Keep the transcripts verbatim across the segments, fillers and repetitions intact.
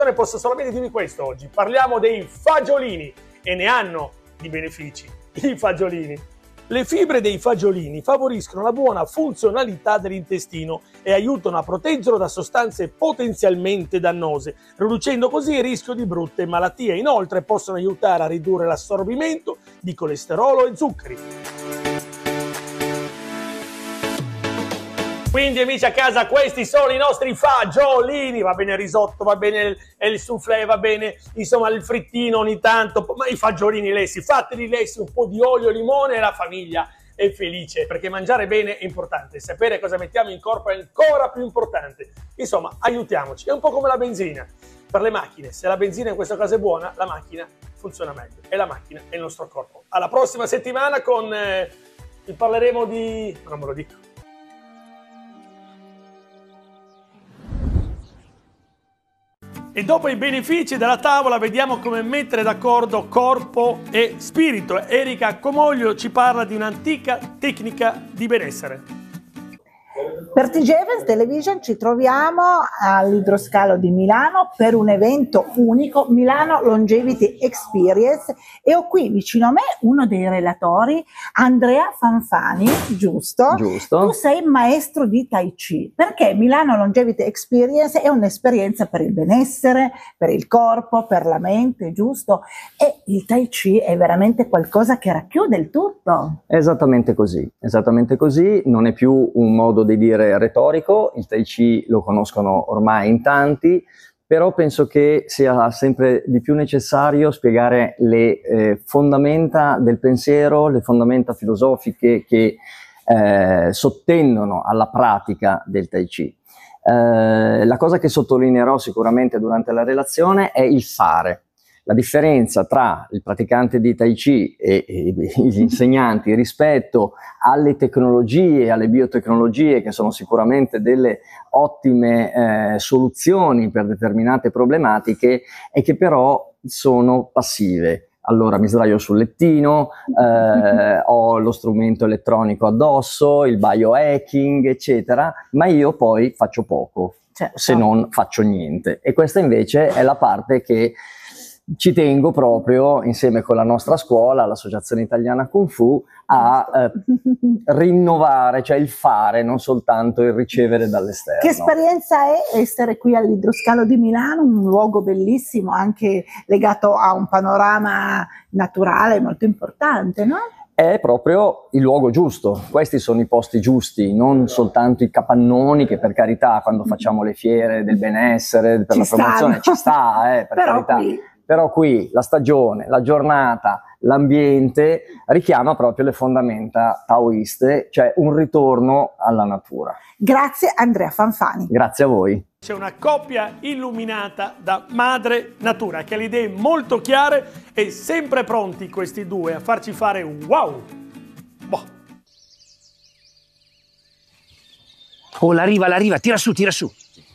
Posso solamente dirvi questo oggi. Parliamo dei fagiolini e ne hanno di benefici i fagiolini. Le fibre dei fagiolini favoriscono la buona funzionalità dell'intestino e aiutano a proteggerlo da sostanze potenzialmente dannose, riducendo così il rischio di brutte malattie. Inoltre possono aiutare a ridurre l'assorbimento di colesterolo e zuccheri. Quindi amici a casa, questi sono i nostri fagiolini, va bene il risotto, va bene il, il soufflé, va bene insomma il frittino ogni tanto, ma i fagiolini lessi, fateli lessi, un po' di olio e limone e la famiglia è felice, perché mangiare bene è importante, sapere cosa mettiamo in corpo è ancora più importante. Insomma, aiutiamoci, è un po' come la benzina per le macchine, se la benzina in questo caso è buona, la macchina funziona meglio e la macchina è il nostro corpo. Alla prossima settimana con, eh, vi parleremo di... non me lo dico. E dopo i benefici della tavola vediamo come mettere d'accordo corpo e spirito. Erika Comoglio ci parla di un'antica tecnica di benessere. Per T G Evans Television ci troviamo all'Idroscalo di Milano per un evento unico, Milano Longevity Experience, e ho qui vicino a me uno dei relatori, Andrea Fanfani, giusto? Giusto. Tu sei maestro di Tai Chi, perché Milano Longevity Experience è un'esperienza per il benessere, per il corpo, per la mente, giusto? E il Tai Chi è veramente qualcosa che racchiude il tutto. Esattamente così, esattamente così, non è più un modo di dire retorico, il Tai Chi lo conoscono ormai in tanti, però penso che sia sempre di più necessario spiegare le eh, fondamenta del pensiero, le fondamenta filosofiche che eh, sottendono alla pratica del Tai Chi. Eh, la cosa che sottolineerò sicuramente durante la relazione è il fare. La differenza tra il praticante di Tai Chi e, e gli insegnanti rispetto alle tecnologie, alle biotecnologie, che sono sicuramente delle ottime eh, soluzioni per determinate problematiche, è che però sono passive. Allora mi sdraio sul lettino, eh, ho lo strumento elettronico addosso, il biohacking, eccetera, ma io poi faccio poco, certo, se non faccio niente. E questa invece è la parte che ci tengo proprio, insieme con la nostra scuola, l'Associazione Italiana Kung Fu, a eh, rinnovare, cioè il fare, non soltanto il ricevere dall'esterno. Che esperienza è essere qui all'Idroscalo di Milano, un luogo bellissimo, anche legato a un panorama naturale molto importante, no? È proprio il luogo giusto, questi sono i posti giusti, non soltanto i capannoni che per carità quando facciamo le fiere del benessere, per ci la promozione stanno. ci sta, eh, per Però carità. Qui... Però qui la stagione, la giornata, l'ambiente richiama proprio le fondamenta taoiste, cioè un ritorno alla natura. Grazie Andrea Fanfani. Grazie a voi. C'è una coppia illuminata da madre natura che ha le idee molto chiare e sempre pronti questi due a farci fare un wow. Boh. Oh, la riva, la riva, tira su, tira su.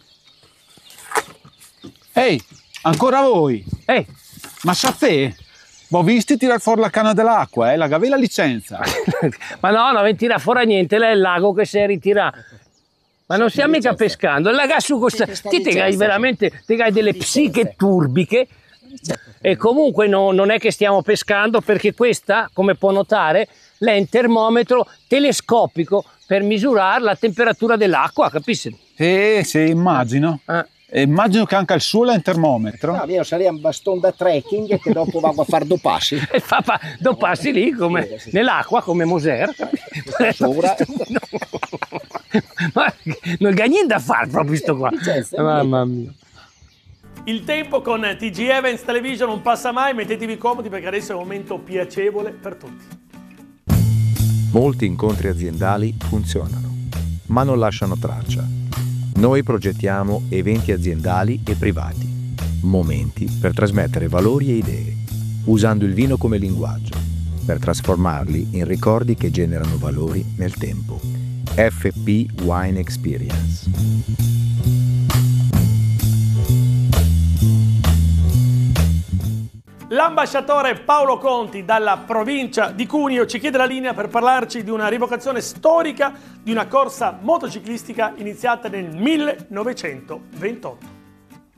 Ehi, ancora voi? Ehi, ma sa te? Ho visto tirare fuori la canna dell'acqua, eh? La gavi la licenza. ma no, non tira fuori niente, là è il lago che si è ritirato. Ma non stiamo mica pescando, il lagazzo costa... Ti te hai veramente te hai delle psiche turbiche e comunque no, non è che stiamo pescando, perché questa, come può notare, è un termometro telescopico per misurare la temperatura dell'acqua, capisci? Eh, sì, immagino. Eh. E immagino che anche al suo è un termometro. No, io sarei un bastone da trekking che dopo vado a fare due passi. E fa, fa due passi lì, come nell'acqua, come Moser. Sopra. No. Ma non ha niente da fare proprio sto qua. Mamma mia. Il tempo con T G Evans Television non passa mai, mettetevi comodi perché adesso è un momento piacevole per tutti. Molti incontri aziendali funzionano, ma non lasciano traccia. Noi progettiamo eventi aziendali e privati, momenti per trasmettere valori e idee, usando il vino come linguaggio, per trasformarli in ricordi che generano valori nel tempo. F P Wine Experience. L'ambasciatore Paolo Conti dalla provincia di Cuneo ci chiede la linea per parlarci di una rievocazione storica di una corsa motociclistica iniziata nel millenovecentoventotto.